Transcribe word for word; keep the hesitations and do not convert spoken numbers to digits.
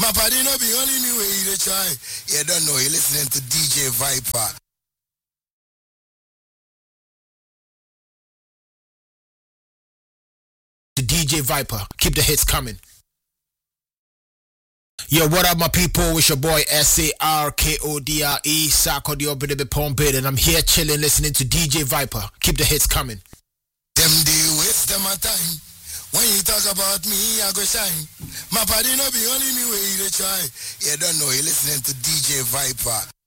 My party no be only me way you try. You don't know, you're listening to D J Viper. To D J Viper, keep the hits coming. Yo, what up, my people? It's your boy S A R K O D R E, Sako the Obedibe Pompid, and I'm here chilling, listening to D J Viper. Keep the hits coming. Them they waste them my time. When you talk about me, I go shine. My party no be only me way you try. You don't know, you're listening to D J Viper.